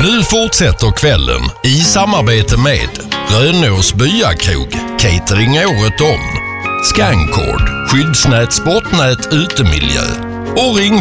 Nu fortsätter kvällen i samarbete med Rönås Byakrog, catering året om, Scancord, skyddsnät, sportnät, utemiljö och Ring